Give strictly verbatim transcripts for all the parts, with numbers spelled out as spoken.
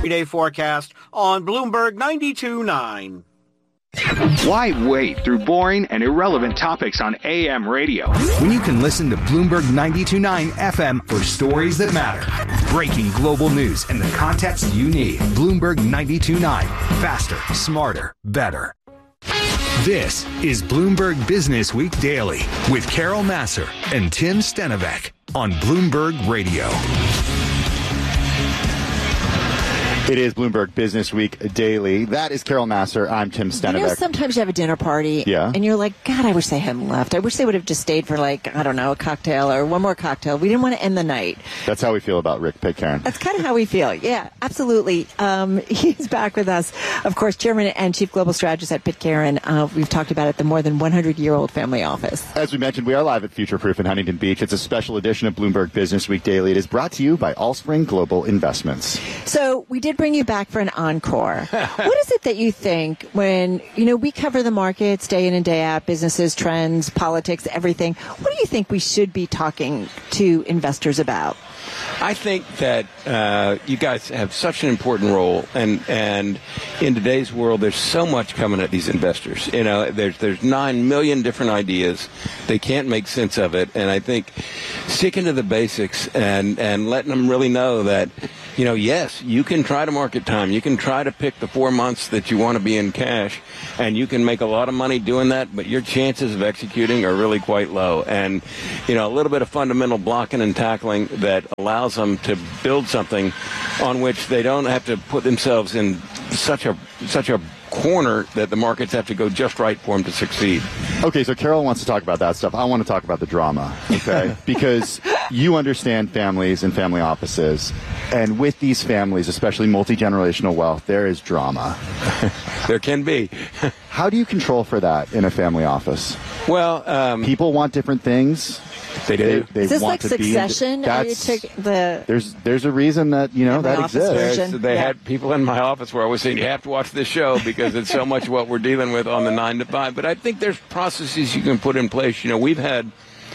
Day forecast on Bloomberg ninety-two point nine. Why wade through boring and irrelevant topics on A M radio when you can listen to Bloomberg ninety-two point nine F M for stories that matter? Breaking global news and the context you need. Bloomberg ninety-two point nine. Faster, smarter, better. This is Bloomberg Business Week Daily with Carol Massar and Tim Stenovec on Bloomberg Radio. It is Bloomberg Business Week Daily. That is Carol Massar. I'm Tim Stenovec. You know, sometimes you have a dinner party, yeah. and you're like, God, I wish they hadn't left. I wish they would have just stayed for, like, I don't know, a cocktail or one more cocktail. We didn't want to end the night. That's how we feel about Rick Pitcairn. That's kind of how we feel. Yeah, absolutely. Um, he's back with us, of course, Chairman and Chief Global Strategist at Pitcairn. Uh, we've talked about it, the more than one hundred year old family office. As we mentioned, we are live at Future Proof in Huntington Beach. It's a special edition of Bloomberg Business Week Daily. It is brought to you by Allspring Global Investments. So we did bring you back for an encore. What is it that you think when, you know, we cover the markets day in and day out, businesses, trends, politics, everything. What do you think we should be talking to investors about? I think that uh, you guys have such an important role, and and in today's world, there's so much coming at these investors. You know, there's there's nine million different ideas. They can't make sense of it, and I think sticking to the basics and and letting them really know that, you know, yes, you can try to market time. You can try to pick the four months that you want to be in cash, and you can make a lot of money doing that, but your chances of executing are really quite low. And, you know, a little bit of fundamental blocking and tackling that allows them to build something on which they don't have to put themselves in such a such a corner that the markets have to go just right for them to succeed. Okay, so Carol wants to talk about that stuff. I want to talk about the drama, okay? Because you understand families and family offices, and with these families, especially multi-generational wealth, there is drama. There can be. How do you control for that in a family office? Well, um, people want different things. They do. They, they is this want like to Succession? Be, that's, the there's there's a reason that, you know, that exists. They yeah. had people in my office where I was saying, you have to watch this show because it's so much what we're dealing with on the nine to five. But I think there's processes you can put in place. You know, we've had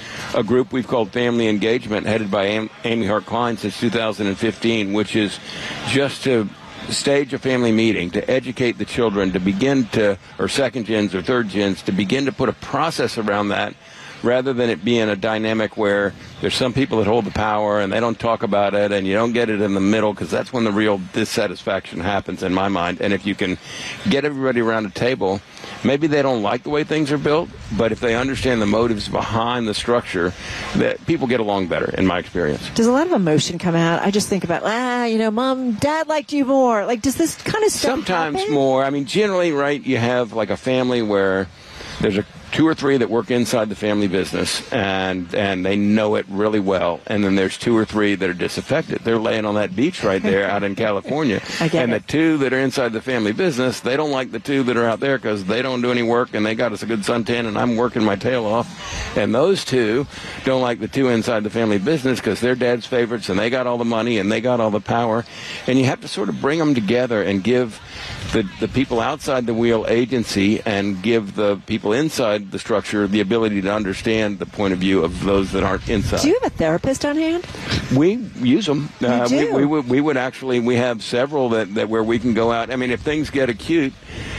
a group we've called Family Engagement, headed by Am- Amy Hart Klein since two thousand fifteen, which is just to stage a family meeting, to educate the children, to begin to, or second gens or third gens, to begin to put a process around that, rather than it being a dynamic where there's some people that hold the power and they don't talk about it, and you don't get it in the middle, because that's when the real dissatisfaction happens in my mind. And if you can get everybody around a table, maybe they don't like the way things are built, but if they understand the motives behind the structure, that people get along better, in my experience. Does a lot of emotion come out? I just think about, ah, you know, Mom, Dad liked you more. Like, does this kind of stuff Sometimes happen? more. I mean, generally, right, you have like a family where there's a two or three that work inside the family business, and and they know it really well. And then there's two or three that are disaffected. They're laying on that beach right there out in California. I get and it. the two that are inside the family business, they don't like the two that are out there because they don't do any work, and they got us a good suntan, and I'm working my tail off. And those two don't like the two inside the family business because they're dad's favorites, and they got all the money, and they got all the power. And you have to sort of bring them together and give the, the people outside the wheel agency, and give the people inside the structure the ability to understand the point of view of those that aren't inside. Do you have a therapist on hand? We use them. You Uh, do? we, we, would, we would actually, we have several that, that where we can go out. I mean, if things get acute,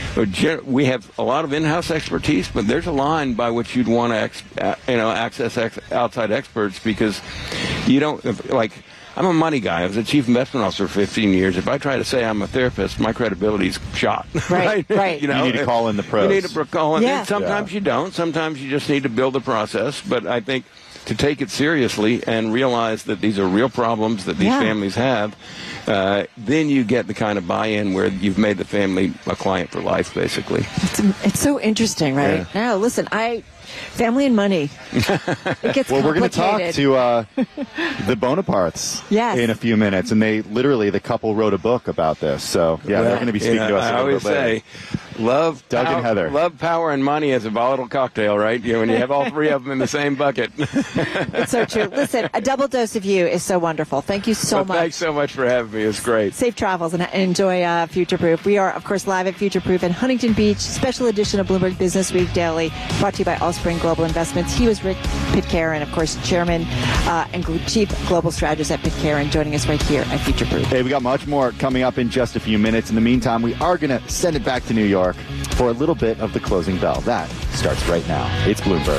we have a lot of in-house expertise, but there's a line by which you'd want to ex, uh, you know, access ex, outside experts, because you don't, if, like, I'm a money guy. I was a chief investment officer for fifteen years. If I try to say I'm a therapist, my credibility's shot. Right, right. you know, you need to call in the pros. You need to call in. Yeah. Sometimes yeah. you don't. Sometimes you just need to build a process. But I think to take it seriously and realize that these are real problems that these Yeah. families have, uh, then you get the kind of buy-in where you've made the family a client for life, basically. It's, it's so interesting, right? Yeah. Now, listen, I... Family and money. It gets well, we're going to talk complicated. to uh, the Bonapartes Yes. in a few minutes, and they literally, the couple wrote a book about this. So, yeah, Well, they're going to be speaking you know, to us I a little always bit later. say, love, Doug pow- and Heather. love, power, and money is a volatile cocktail, right? You know, when you have all three of them in the same bucket. It's so true. Listen, a double dose of you is so wonderful. Thank you so well, much. Thanks so much for having me. It's great. Safe travels and enjoy uh, Future Proof. We are, of course, live at Future Proof in Huntington Beach. Special edition of Bloomberg Business Week Daily, brought to you by All Allspring Global Investments. He was Rick Pitcairn, of course, Chairman uh, and Chief Global Strategist at Pitcairn, joining us right here at Future Proof. Hey, we got much more coming up in just a few minutes. In the meantime, we are going to send it back to New York for a little bit of the closing bell. That starts right now. It's Bloomberg.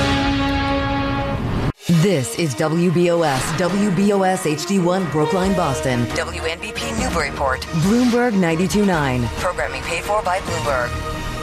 This is W B O S, W B O S H D one, Brookline, Boston. W N B P Newburyport, Bloomberg ninety-two point nine. Programming paid for by Bloomberg.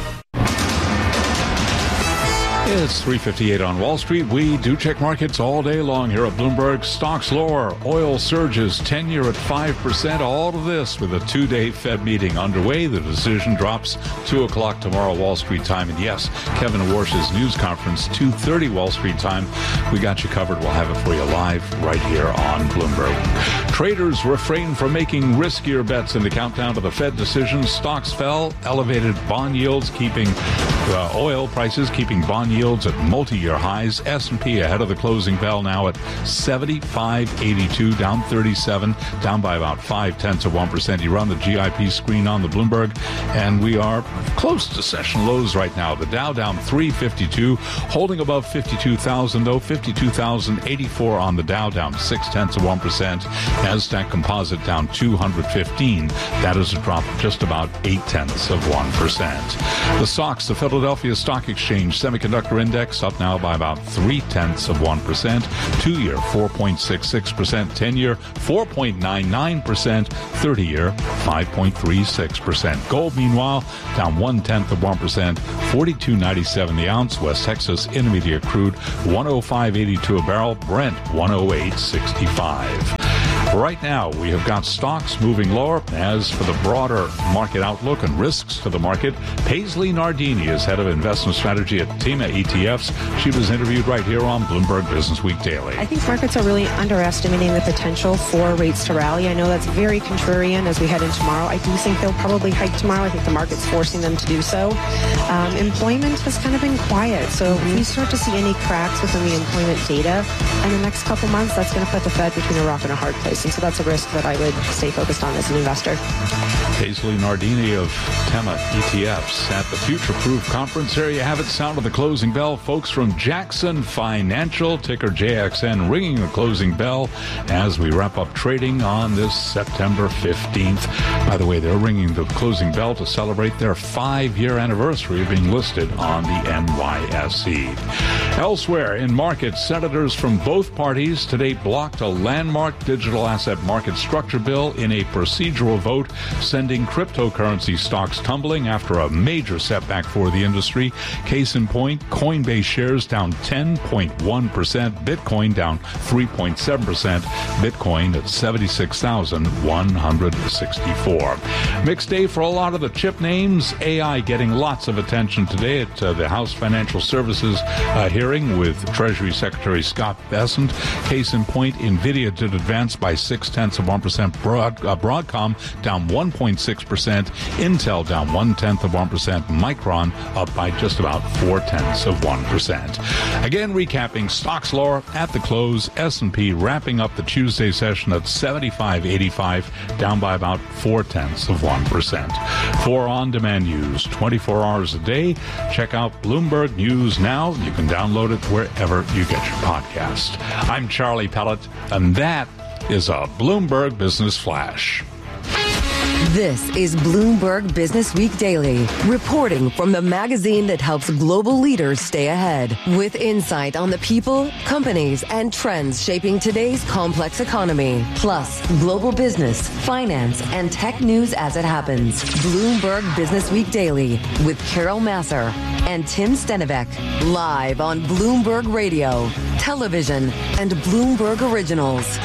It's three fifty-eight on Wall Street. We do check markets all day long here at Bloomberg. Stocks lower, oil surges, ten-year at five percent. All of this with a two-day Fed meeting underway. The decision drops two o'clock tomorrow Wall Street time. And yes, Kevin Warsh's news conference, two thirty Wall Street time. We got you covered. We'll have it for you live right here on Bloomberg. Traders refrain from making riskier bets in the countdown to the Fed decision. Stocks fell, elevated bond yields, keeping uh, oil prices, keeping bond yields yields at multi-year highs. S and P ahead of the closing bell now at seventy-five eighty-two, down thirty-seven, down by about five tenths of one percent. You run the G I P screen on the Bloomberg, and we are close to session lows right now. The Dow down three fifty-two, holding above fifty-two thousand though, fifty-two thousand eighty-four on the Dow, down six tenths of one percent. Nasdaq Composite down two hundred fifteen. That is a drop of just about eight tenths of one percent. The S O X, the Philadelphia Stock Exchange Semiconductor Index, up now by about three tenths of one percent. Two-year four point six six percent. Ten-year four point nine nine percent. Thirty-year five point three six percent. Gold, meanwhile, down one tenth of one percent. forty-two ninety-seven the ounce. West Texas Intermediate crude one oh five eighty-two a barrel. Brent one oh eight sixty-five. Right now, we have got stocks moving lower. As for the broader market outlook and risks to the market, Paisley Nardini is head of investment strategy at Tema E T Fs. She was interviewed right here on Bloomberg Business Week Daily. I think markets are really underestimating the potential for rates to rally. I know that's very contrarian as we head into tomorrow. I do think they'll probably hike tomorrow. I think the market's forcing them to do so. Um, employment has kind of been quiet. So if we start to see any cracks within the employment data in the next couple months, that's going to put the Fed between a rock and a hard place. And so that's a risk that I would stay focused on as an investor. Paisley Nardini of Tema E T Fs at the Future Proof Conference. There you have it. Sound of the closing bell. Folks from Jackson Financial, ticker J X N, ringing the closing bell as we wrap up trading on this September fifteenth. By the way, they're ringing the closing bell to celebrate their five-year anniversary of being listed on the N Y S E. Elsewhere in markets, senators from both parties today blocked a landmark digital asset market structure bill in a procedural vote, sending cryptocurrency stocks tumbling after a major setback for the industry. Case in point, Coinbase shares down ten point one percent, Bitcoin down three point seven percent, Bitcoin at seventy-six thousand one hundred sixty-four. Mixed day for a lot of the chip names. A I getting lots of attention today at uh, the House Financial Services uh, hearing with Treasury Secretary Scott Bessent. Case in point, NVIDIA did advance by six tenths of one percent. Broad, uh, Broadcom down one point six percent. Intel down one tenth of one percent. Micron up by just about four tenths of one percent. Again, recapping, stocks lower at the close. S and P wrapping up the Tuesday session at seventy-five eighty-five, down by about four tenths of one percent. For on-demand news, twenty-four hours a day, check out Bloomberg News Now. You can download it wherever you get your podcast. I'm Charlie Pellet, and that is a Bloomberg Business Flash. This is Bloomberg Business Week Daily, reporting from the magazine that helps global leaders stay ahead, with insight on the people, companies, and trends shaping today's complex economy, plus global business, finance, and tech news as it happens. Bloomberg Business Week Daily with Carol Massar and Tim Stenivek, live on Bloomberg Radio, television, and Bloomberg Originals.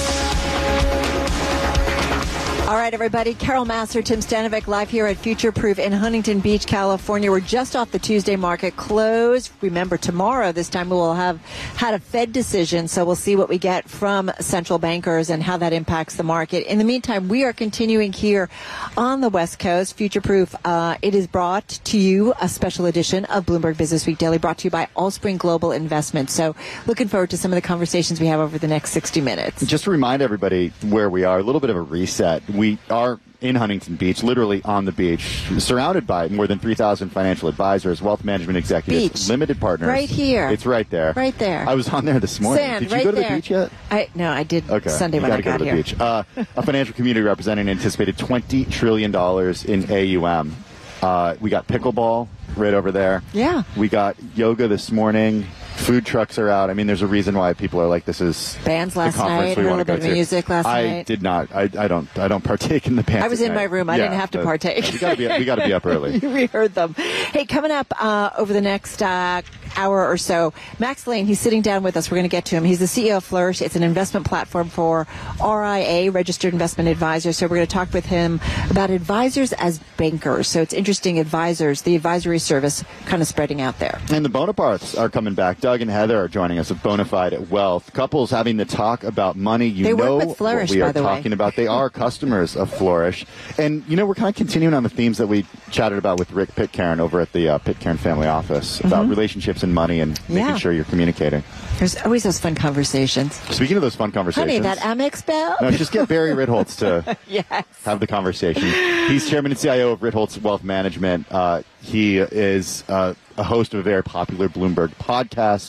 All right, everybody. Carol Massar, Tim Stenivek, live here at Future Proof in Huntington Beach, California. We're just off the Tuesday market close. Remember, tomorrow, this time, we will have had a Fed decision, so we'll see what we get from central bankers and how that impacts the market. In the meantime, we are continuing here on the West Coast. Future Proof, uh, it is brought to you, a special edition of Bloomberg Business Week Daily, brought to you by Allspring Global Investments. So looking forward to some of the conversations we have over the next sixty minutes. Just to remind everybody where we are, a little bit of a reset. we are in Huntington Beach, literally on the beach, surrounded by more than three thousand financial advisors, wealth management executives, beach. limited partners. Right here. It's right there. Right there. I was on there this morning. Sand, Did you right go to there. the beach yet? I No, I did Okay. Sunday you when I gotta got go to here. the beach. Uh, a financial community representing anticipated twenty trillion dollars in A U M. Uh, we got pickleball right over there. Yeah. We got yoga this morning. Food trucks are out. I mean, there's a reason why people are like, this is Bands the last conference night, we heard a want to little go bit of to. music last I night. did not. I, I don't. I don't partake in the bands. I was at in my night. room. I Yeah, didn't have to but partake. We gotta be. We gotta be up early. We heard them. Hey, coming up uh, over the next uh, hour or so, Max Lane, he's sitting down with us. We're going to get to him. He's the C E O of Flourish. It's an investment platform for R I A, Registered Investment Advisors. So we're going to talk with him about advisors as bankers. So it's interesting, advisors, the advisory service kind of spreading out there. And the Bonapartes are coming back. Doug and Heather are joining us of Bonafide Wealth. Couples having to talk about money. You They work know with Flourish, what we by are the way. talking about. They are customers of Flourish. And, you know, we're kind of continuing on the themes that we chatted about with Rick Pitcairn over at the uh, Pitcairn Family Office about Mhm. relationships and money and making Yeah. sure you're communicating. There's always those fun conversations. Speaking of those fun conversations. Honey, that Amex bell? No, just get Barry Ritholtz to yes. have the conversation. He's chairman and C I O of Ritholtz Wealth Management. Uh, he is uh, a host of a very popular Bloomberg podcast,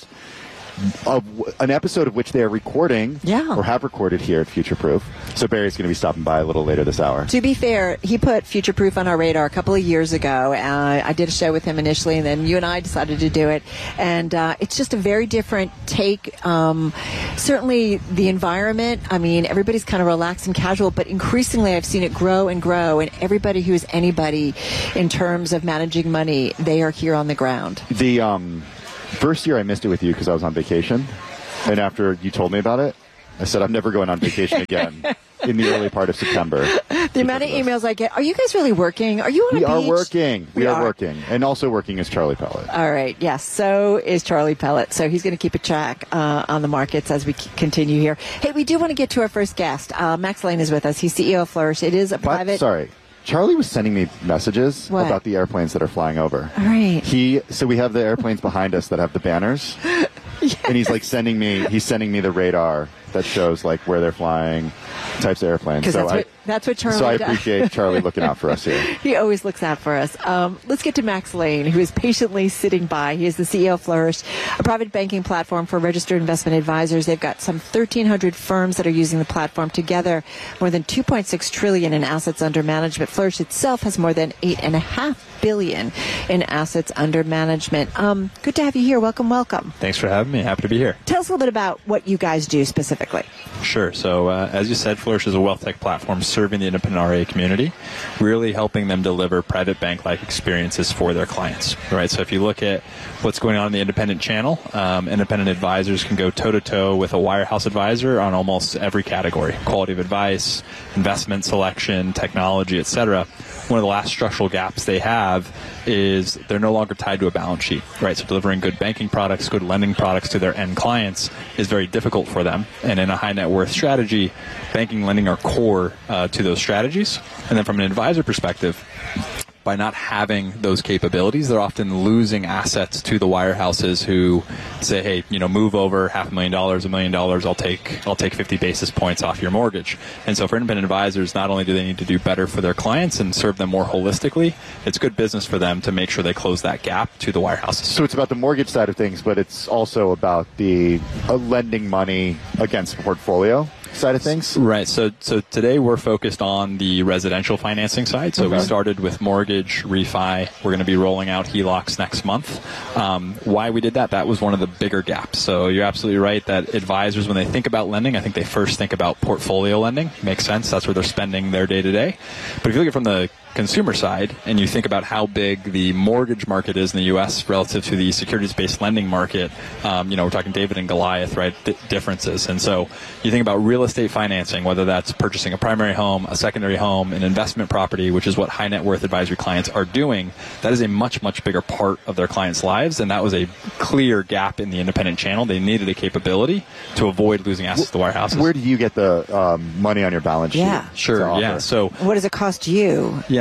of an episode of which they are recording Yeah. or have recorded here at Future Proof. So Barry's going to be stopping by a little later this hour. To be fair, he put Future Proof on our radar a couple of years ago. Uh, I did a show with him initially, and then you and I decided to do it. And uh, it's just a very different take. Um, certainly the environment, I mean, everybody's kind of relaxed and casual, but increasingly I've seen it grow and grow. And everybody who is anybody in terms of managing money, they are here on the ground. The um, first year I missed it with you because I was on vacation. And after you told me about it, I said, I'm never going on vacation again in the early part of September. The amount of emails I get, are you guys really working? Are you on We a are beach? working. We, We are, are. working. And also working is Charlie Pellet. All right. Yes. So is Charlie Pellet. So he's going to keep a track uh, on the markets as we c- continue here. Hey, we do want to get to our first guest. Uh, Max Lane is with us. He's C E O of Flourish. It is a But, private. sorry. Charlie was sending me messages What? about the airplanes that are flying over. All right. He so we have the airplanes behind us that have the banners. And he's like sending me he's sending me the radar that shows like where they're flying, types of airplanes. Because So that's I what that's what Charlie so I does. appreciate Charlie looking out for us here. He always looks out for us. Um, let's get to Max Lane, who is patiently sitting by. He is the C E O of Flourish, a private banking platform for registered investment advisors. They've got some thirteen hundred firms that are using the platform together, more than two point six trillion in assets under management. Flourish itself has more than eight and a half billion in assets under management. Um, good to have you here. Welcome, welcome. Thanks for having me. Happy to be here. Tell us a little bit about what you guys do specifically. Sure. So, uh, as you said, Flourish is a wealth tech platform serving the independent R I A community, really helping them deliver private bank-like experiences for their clients. Right. So, if you look at what's going on in the independent channel, um, independent advisors can go toe-to-toe with a wirehouse advisor on almost every category: quality of advice, investment selection, technology, et cetera. One of the last structural gaps they have is they're no longer tied to a balance sheet, right? So delivering good banking products, good lending products to their end clients is very difficult for them. And in a high net worth strategy, banking, lending are core uh, to those strategies. And then from an advisor perspective, by not having those capabilities, they're often losing assets to the wirehouses who say, hey, you know, move over half a million dollars, a million dollars, I'll take I'll take fifty basis points off your mortgage. And so for independent advisors, not only do they need to do better for their clients and serve them more holistically, it's good business for them to make sure they close that gap to the wirehouses. So it's about the mortgage side of things, but it's also about the uh, lending money against portfolio side of things? Right. So so today we're focused on the residential financing side. So Okay. we started with mortgage, refi. We're going to be rolling out H E L O Cs next month. Um, why we did that, that was one of the bigger gaps. So you're absolutely right that advisors, when they think about lending, I think they first think about portfolio lending. Makes sense. That's where they're spending their day-to-day. But if you look at it from the consumer side and you think about how big the mortgage market is in the U S relative to the securities-based lending market, um, you know, we're talking David and Goliath, right, D- differences. And so you think about real estate financing, whether that's purchasing a primary home, a secondary home, an investment property, which is what high net worth advisory clients are doing, that is a much, much bigger part of their clients' lives. And that was a clear gap in the independent channel. They needed a capability to avoid losing assets to wirehouses. Where do you get the um, money on your balance sheet? Yeah. Sure, to offer? yeah. So What does it cost you? Yeah,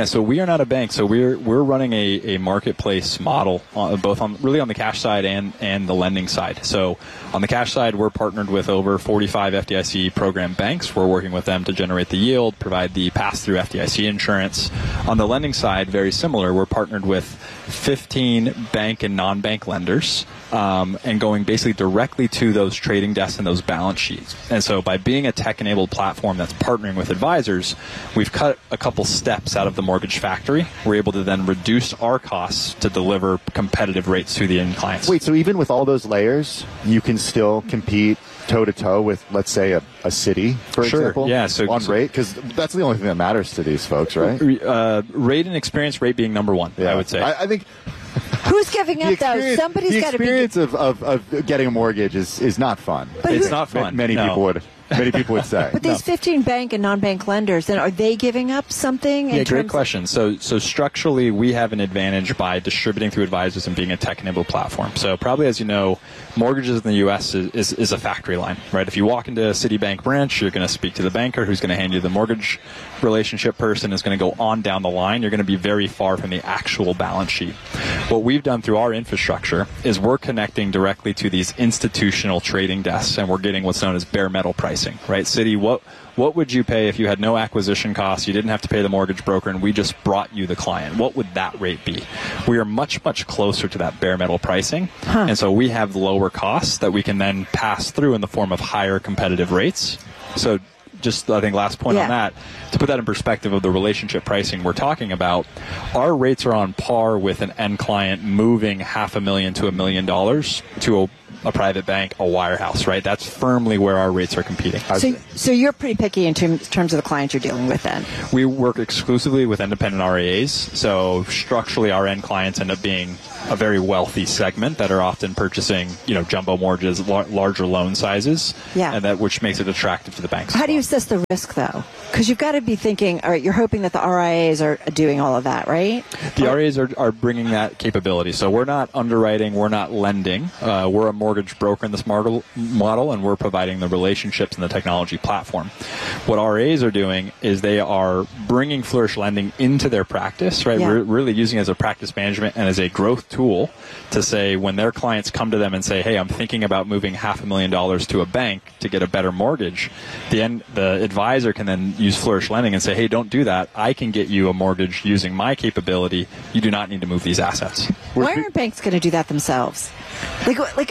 so we are not a bank. So we're we're running a, a marketplace model, uh, both on really on the cash side and, and the lending side. So on the cash side, we're partnered with over forty-five F D I C program banks. We're working with them to generate the yield, provide the pass-through F D I C insurance. On the lending side, very similar. We're partnered with fifteen bank and non-bank lenders, um, and going basically directly to those trading desks and those balance sheets. And so by being a tech-enabled platform that's partnering with advisors, we've cut a couple steps out of the mortgage factory. We're able to then reduce our costs to deliver competitive rates to the end clients. Wait, so even with all those layers, you can still compete toe-to-toe with, let's say, a, a city, for sure. example, yeah, so, on so, rate? Because that's the only thing that matters to these folks, right? Uh, rate and experience, rate being number one, yeah. I would say. I, I think... Who's giving up, though? Somebody's got to be... The experience of, of, of getting a mortgage is, is not fun. But it's who, not fun. Many no. people would... Many people would say. But these no. fifteen bank and non-bank lenders, then are they giving up something? In yeah, terms great question. So, so structurally, we have an advantage by distributing through advisors and being a tech-enabled platform. So probably, as you know, mortgages in the U S is, is, is a factory line, right? If you walk into a Citibank branch, you're going to speak to the banker who's going to hand you the mortgage relationship person, is going to go on down the line. You're going to be very far from the actual balance sheet. What we've done through our infrastructure is we're connecting directly to these institutional trading desks, and we're getting what's known as bare metal pricing, right? Citi, what what would you pay if you had no acquisition costs, you didn't have to pay the mortgage broker, and we just brought you the client? What would that rate be? We are much, much closer to that bare metal pricing, huh. and so we have lower costs that we can then pass through in the form of higher competitive rates. So just, I think, last point yeah. on that, to put that in perspective of the relationship pricing we're talking about, our rates are on par with an end client moving half a million to a million dollars to a a private bank, a wirehouse, right? That's firmly where our rates are competing. So, so you're pretty picky in terms, terms of the clients you're dealing with then? We work exclusively with independent R I As, so structurally our end clients end up being a very wealthy segment that are often purchasing, you know, jumbo mortgages, lar- larger loan sizes, yeah. and that which makes it attractive to the banks. How well. do you assess the risk, though? Because you've got to be thinking, all right, you're hoping that the R I As are doing all of that, right? The R I As are, are bringing that capability. So we're not underwriting, we're not lending. Uh, we're a mortgage broker in this model, model, and we're providing the relationships and the technology platform. What R I As are doing is they are bringing Flourish Lending into their practice, right? Yeah. We're really using it as a practice management and as a growth tool to say when their clients come to them and say, hey, I'm thinking about moving half a million dollars to a bank to get a better mortgage, the end, the advisor can then use Flourish Lending and say, hey, don't do that. I can get you a mortgage using my capability. You do not need to move these assets. Why aren't banks going to do that themselves? Like, like.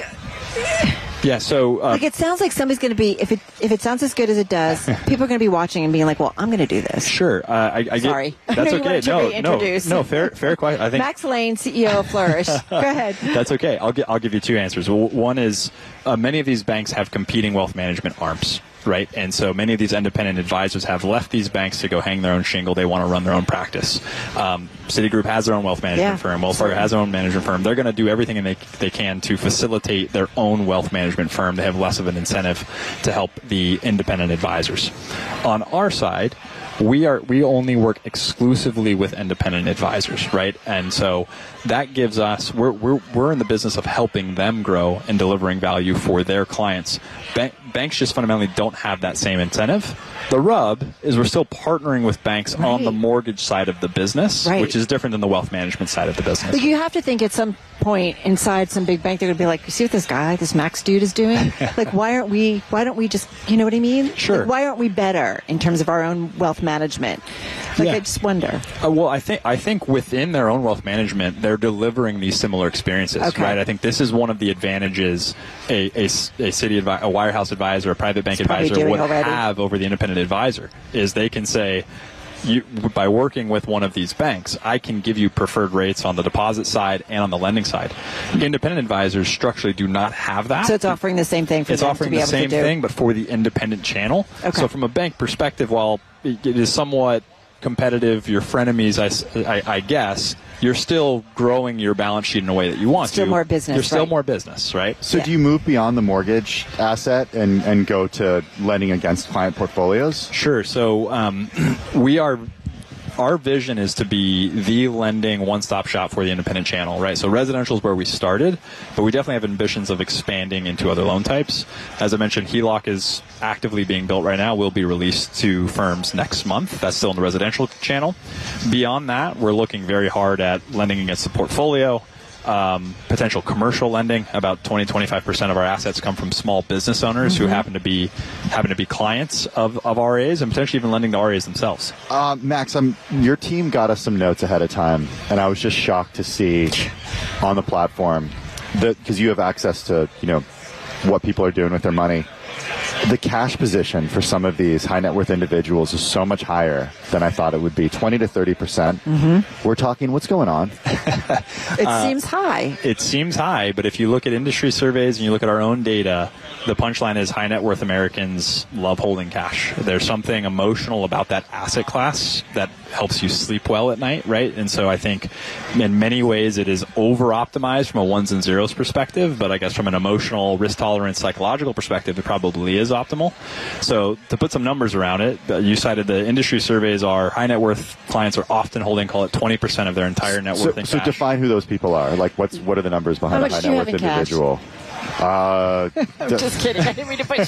Yeah, so uh, like it sounds like somebody's going to be if it if it sounds as good as it does, people are going to be watching and being like, "Well, I'm going to do this." Sure, uh, I, I sorry. Get, that's I okay. No, no, no, fair, fair question. I think Max Lane, C E O of Flourish. Go ahead. That's okay. I'll get, I'll give you two answers. Well, one is uh, many of these banks have competing wealth management arms. Right, and so many of these independent advisors have left these banks to go hang their own shingle. They want to run their own practice. Um, Citigroup has their own wealth management yeah. firm. Wells Fargo has their own management firm. They're going to do everything they they can to facilitate their own wealth management firm. They have less of an incentive to help the independent advisors. On our side, we are we only work exclusively with independent advisors, right? And so that gives us we're we're we're in the business of helping them grow and delivering value for their clients. Ban- banks just fundamentally don't have that same incentive. The rub is we're still partnering with banks right. on the mortgage side of the business, right. which is different than the wealth management side of the business. Like you have to think at some point inside some big bank they're going to be like, you see what this guy, this Max dude is doing? Like why aren't we, why don't we just, you know what I mean? Sure. Like, why aren't we better in terms of our own wealth management? Like yeah. I just wonder. Uh, well, I think I think within their own wealth management, they're delivering these similar experiences, okay. right? I think this is one of the advantages a a, a city advi- a wirehouse advisor, a private bank it's advisor would already. have over the independent advisor is they can say, you, by working with one of these banks, I can give you preferred rates on the deposit side and on the lending side. Independent advisors structurally do not have that. So it's offering the same thing for it's them offering to be the able same to do. thing, but for the independent channel. Okay. So from a bank perspective, while it is somewhat competitive, your frenemies, I, I, I guess, you're still growing your balance sheet in a way that you want still to. more business, You're still right. more business, right? So Yeah. do you move beyond the mortgage asset and, and go to lending against client portfolios? Sure. So um, we are our vision is to be the lending one-stop shop for the independent channel, right? So residential is where we started, but we definitely have ambitions of expanding into other loan types. As I mentioned, H E L O C is actively being built right now, will be released to firms next month. That's still in the residential channel. Beyond that, we're looking very hard at lending against the portfolio, um, potential commercial lending. About twenty to twenty-five percent of our assets come from small business owners mm-hmm. who happen to be happen to be clients of, of R As and potentially even lending to R As themselves. Uh, Max, I'm, your team got us some notes ahead of time, and I was just shocked to see on the platform that, because you have access to, you know, what people are doing with their money. The cash position for some of these high net worth individuals is so much higher than I thought it would be. twenty to thirty percent. Mm-hmm. We're talking, what's going on? It uh, seems high. It seems high, but if you look at industry surveys and you look at our own data, the punchline is high net worth Americans love holding cash. There's something emotional about that asset class that helps you sleep well at night, right? And so I think in many ways it is over-optimized from a ones and zeros perspective, but I guess from an emotional, risk tolerance, psychological perspective, it probably is optimal. So to put some numbers around it, you cited the industry surveys are high net worth clients are often holding, call it twenty percent of their entire net worth so, in so cash. So define who those people are. Like what's what are the numbers behind a high net worth individual? Cash? Uh, I'm just kidding. I didn't mean to put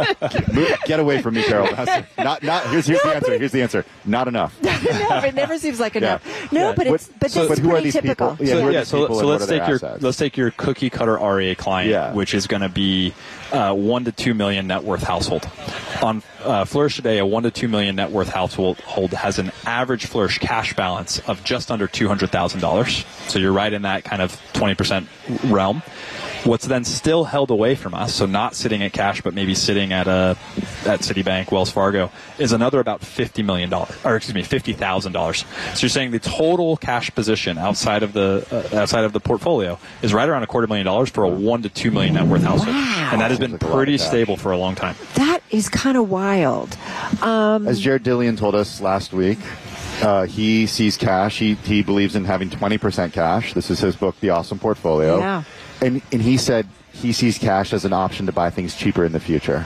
that. Get away from me, Carol. Not, not. Here's, here's no, the answer. Here's the answer. Not enough. No, it never seems like enough. Yeah. No, yeah. but it's but so, this but is pretty typical. People? Yeah, so, yeah, so, so let's take your assets? let's take your cookie cutter R A client, yeah. which is going to be uh, one to two million net worth household. On uh, Flourish today, a one to two million net worth household has an average Flourish cash balance of just under two hundred thousand dollars. So you're right in that kind of twenty percent realm. What's then still held away from us, so not sitting at cash, but maybe sitting at a at Citibank, Wells Fargo, is another about fifty million dollars, or excuse me, fifty thousand dollars. So you're saying the total cash position outside of the uh, outside of the portfolio is right around a quarter million dollars for a one to two million net worth household, wow. and that has been like pretty stable for a long time. That is kind of wild. Um, As Jared Dillian told us last week. Uh, he sees cash. He he believes in having twenty percent cash. This is his book, The Awesome Portfolio. Yeah. And and he said he sees cash as an option to buy things cheaper in the future.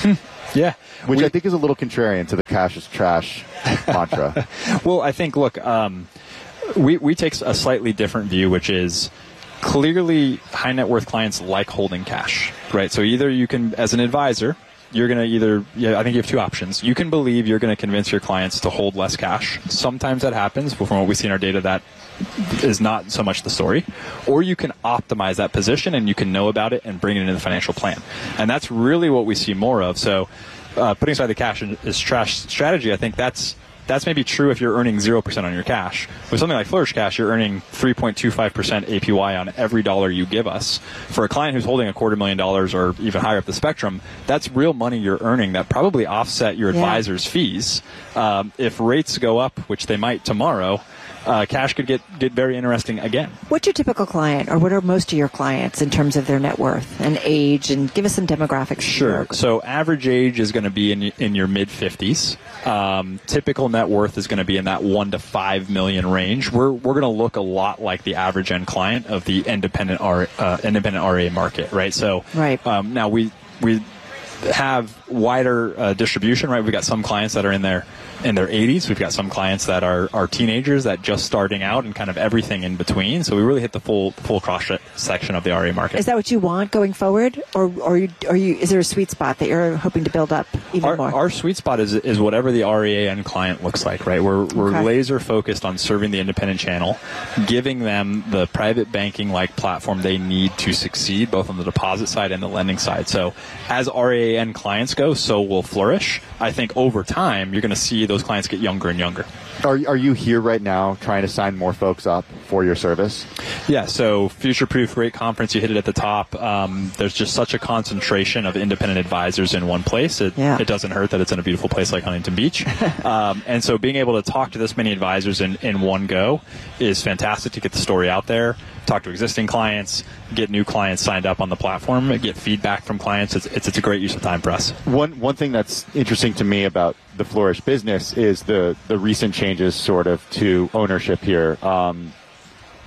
Yeah. Which we, I think is a little contrarian to the cash is trash mantra. Well, I think, look, um, we, we take a slightly different view, which is clearly high net worth clients like holding cash, right? So either you can, as an advisor, you're going to either, yeah, I think you have two options. You can believe you're going to convince your clients to hold less cash. Sometimes that happens, but from what we see in our data, that is not so much the story. Or you can optimize that position and you can know about it and bring it into the financial plan. And that's really what we see more of. So uh, putting aside the cash is trash strategy, I think that's That's maybe true if you're earning zero percent on your cash. With something like Flourish Cash, you're earning three point two five percent A P Y on every dollar you give us. For a client who's holding a quarter million dollars or even higher up the spectrum, that's real money you're earning that probably offset your advisor's yeah. fees. Um, if rates go up, which they might tomorrow, Uh, cash could get, get very interesting again. What's your typical client, or what are most of your clients in terms of their net worth and age? And give us some demographics. Sure. So average age is going to be in in your mid fifties. Um, typical net worth is going to be in that one to five million range. We're we're going to look a lot like the average end client of the independent R uh, independent R A market, right? So right. Um, now we we have wider uh, distribution, right? We've got some clients that are in their in their eighties. We've got some clients that are, are teenagers that just starting out and kind of everything in between. So we really hit the full full cross section of the R A market. Is that what you want going forward, or or you, are you? Is there a sweet spot that you're hoping to build up even our, more? Our sweet spot is is whatever the R A end client looks like, right? We're we're okay. laser focused on serving the independent channel, giving them the private banking like platform they need to succeed, both on the deposit side and the lending side. So as R A end clients go, so will Flourish. I think over time you're going to see those clients get younger and younger. Are are you here right now trying to sign more folks up for your service? Yeah, so Future Proof, great conference. You hit it at the top. Um, there's just such a concentration of independent advisors in one place. It, yeah. it doesn't hurt that it's in a beautiful place like Huntington Beach. um, and so being able to talk to this many advisors in, in one go is fantastic to get the story out there, talk to existing clients, get new clients signed up on the platform, get feedback from clients. It's, it's, it's a great use of time for us. One one thing that's interesting to me about the Flourish business is the, the recent changes sort of to ownership here. Um,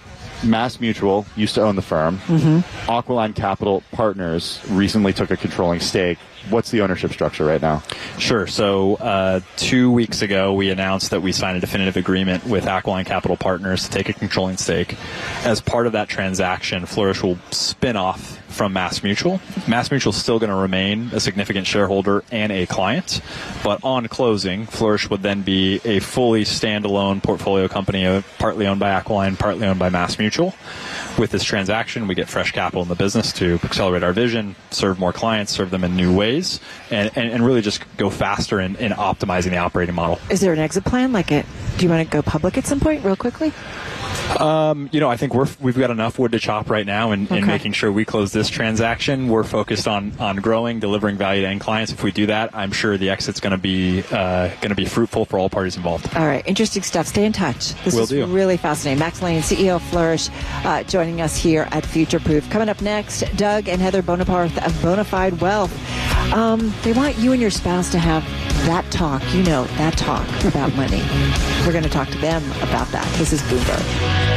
Mass Mutual used to own the firm. Mm-hmm. Aquiline Capital Partners recently took a controlling stake. What's the ownership structure right now? Sure. So uh, two weeks ago, we announced that we signed a definitive agreement with Aquiline Capital Partners to take a controlling stake. As part of that transaction, Flourish will spin off from Mass Mutual. Mass Mutual is still going to remain a significant shareholder and a client, but on closing, Flourish would then be a fully standalone portfolio company, uh, partly owned by Aquiline, partly owned by Mass Mutual. With this transaction, we get fresh capital in the business to accelerate our vision, serve more clients, serve them in new ways, and, and, and really just go faster in, in optimizing the operating model. Is there an exit plan? Like, it, do you want to go public at some point, real quickly? Um, you know, I think we're, we've got enough wood to chop right now in, okay. in making sure we close this transaction. We're focused on, on growing, delivering value to end clients. If we do that, I'm sure the exit's going to be uh, going to be fruitful for all parties involved. All right, interesting stuff. Stay in touch. This Will is do. really fascinating. Max Lane, C E O of Flourish, uh, joining us here at Future Proof. Coming up next, Doug and Heather Bonaparte of Bonafide Wealth. Um, they want you and your spouse to have that talk, you know, that talk about money. We're going to talk to them about that. This is Bloomberg.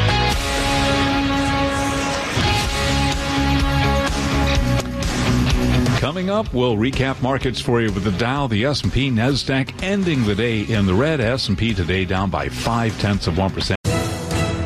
Coming up, we'll recap markets for you with the Dow, the S and P, NASDAQ ending the day in the red. S and P today down by five tenths of one percent.